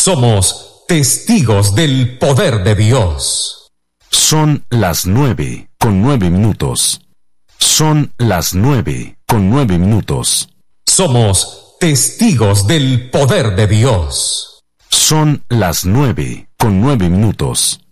Somos testigos del poder de Dios. Son las 9:09. Son las 9:09. Somos testigos del poder de Dios. Son las 9:09.